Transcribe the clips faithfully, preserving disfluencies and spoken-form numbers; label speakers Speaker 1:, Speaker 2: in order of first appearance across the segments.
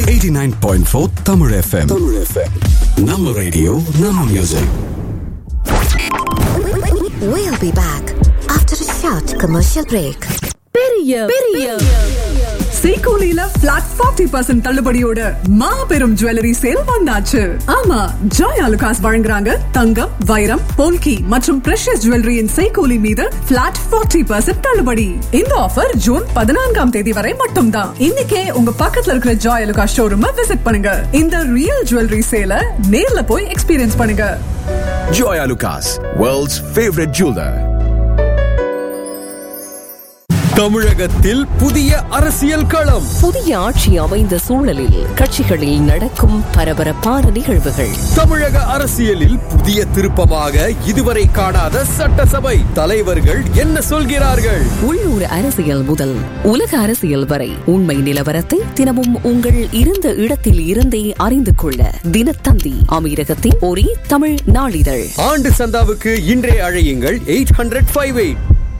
Speaker 1: eighty-nine point four Tamil F M. Tamil F M. Namma radio, Namma music.
Speaker 2: We'll be back after a short commercial break.
Speaker 3: பெரிய பெரிய சீகோலில plot forty percent தள்ளுபடியோட மாபெரும் jewellery sale வந்தாச்சு. ஆமா, Joy Alukkas வழங்குறாங்க தங்கம், வைரம், போல்கி மற்றும் precious ஜுவல்லரியின் சீகோலி மீது பிளாட் forty percent தள்ளுபடி. இந்த ஆஃபர் ஜூன் பதினான்காம் தேதி வரை மட்டும்தான். இன்னைக்கே உங்க பக்கத்துல இருக்கிற ஜாய் ஆலுகாஸ் ஷோரூம் விசிட் பண்ணுங்க. இந்த ரியல் ஜுவல்லரி சேல நேர்ல போய் எக்ஸ்பீரியன்ஸ் பண்ணுங்க.
Speaker 4: Joy Alucas, world's favorite jeweler. தமிழகத்தில் புதிய அரசியல் களம்.
Speaker 5: புதிய ஆட்சி அமைந்த சூழலில் கட்சிகளில் நடக்கும் பரபரப்பான நிகழ்வுகள்.
Speaker 4: தமிழக அரசியலில் புதிய திருப்பமாக இதுவரை காணாத சட்டசபை தலைவர்கள் என்ன சொல்கிறார்கள்?
Speaker 5: உள்ளூர் அரசியல் முதல் உலக அரசியல் வரை உண்மை நிலவரத்தை தினமும் உங்கள் இருந்த இடத்தில் இருந்தே அறிந்து கொள்ள தினத்தந்தி அமீரகத்தின் ஒரே தமிழ் நாளிதழ்.
Speaker 4: ஆண்டு சந்தாவுக்கு இன்றே அழையுங்கள் eight hundred fifty-eight.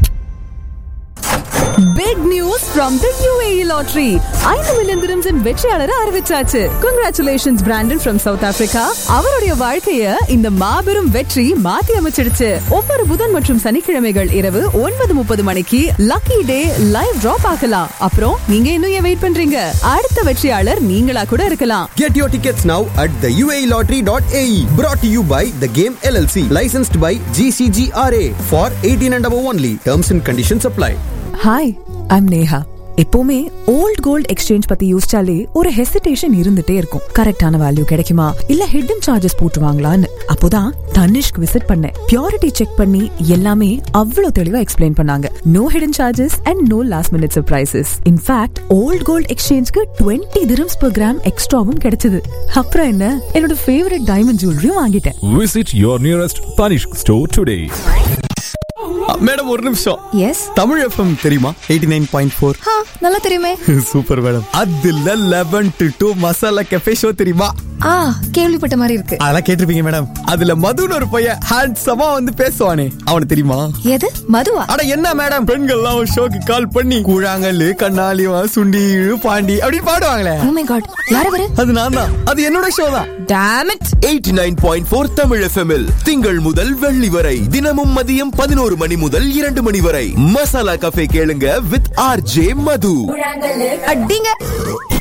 Speaker 3: Big news from the U A E lottery. five million dirhams in வெற்றியாளரை அறிவிச்சாச்சு. Congratulations Brandon from South Africa. அவருடைய வாழ்க்கைய இந்த மாபெரும் வெற்றி மாத்தி அமைச்சிடுச்சு. ஒவ்வொரு புதன் மற்றும் சனிக்கிழமைகள் இரவு ஒன்பது முப்பது மணிக்கு லக்கி டே லைவ் டிரா பார்க்கலாம். அப்புறம் நீங்க இன்னும் ஏன் வெயிட் பண்றீங்க? அடுத்த வெற்றியாளர் நீங்களா கூட இருக்கலாம்.
Speaker 4: Get your tickets now at the u a e lottery dot a e. Brought to you by The Game L L C. Licensed by G C G R A for eighteen and above only. Terms and conditions apply.
Speaker 6: Hi, I'm Neha. எப்பவுமே volt gold exchange பத்தி யோசிச்சாலே ஒரு hesitation இருந்துட்டே இருக்கும். கரெக்டான value கிடைக்குமா இல்ல hidden charges போட்டுவாங்களான்னு. அப்போதான் Tanishq visit பண்ணேன். பியூரிட்டி செக் பண்ணி எல்லாமே அவ்வளவு தெளிவா எக்ஸ்பிளைன் பண்ணாங்க. No hidden charges and no last minute surprises. In fact volt gold எக்ஸ்சேஞ்ச்க்கு twenty dirhams per gram எக்ஸ்ட்ராவும் கிடைச்சது. அப்புறம் என்ன, என்னோட ஃபேவரட் டைமண்ட் ஜுவல்லரியும் வாங்கிட்டேன்.
Speaker 7: Visit your nearest Tanishq store today.
Speaker 4: Madam ஒரு நிமிஷம்.
Speaker 6: எஸ்,
Speaker 4: தமிழ் எஃப்எம் தெரியுமா? eighty-nine point four.
Speaker 6: ஹா, நல்லா தெரியுமே.
Speaker 4: Super madam. அதுல eleven to two masala cafe show தெரியுமா?
Speaker 6: ஆ, கேள்விப்பட்ட மாதிரி இருக்கு.
Speaker 4: அதெல்லாம் கேட்டிருப்பீங்க மேடம். அதுல மதுன்னு ஒரு பையன் ஹேண்ட்ஸமா வந்து பேசுவானே, அவனுக்கு தெரியுமா?
Speaker 6: எது, மதுவா?
Speaker 4: அட என்ன மேடம், பெண்கள்லாம் ஒரு ஷோக்கு கால் பண்ணி கூழாங்கல்லு, கண்ணாலிவா, சுண்டி, பாண்டி அப்படி பாடுவாங்களே.
Speaker 6: ஓ மை காட், யார் அவரு?
Speaker 4: அது நான் தான். அது என்னோட ஷோ தான்.
Speaker 6: Tom it.
Speaker 8: eighty-nine point four Tamil எஃப்எம்மில் திங்கள் முதல் வெள்ளி வரை தினமும் மதியம் பதினோரு மணி முதல் இரண்டு மணி வரை மசாலா கஃபே கேளுங்க வித் ஆர் ஜே மது.
Speaker 6: அடிங்க.